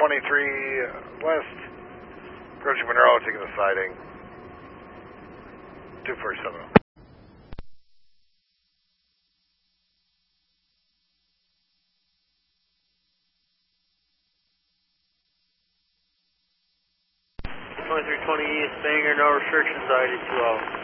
23 West, approaching Monroe, taking the siding. 247. East, Bangor, no restrictions, ID 2-0.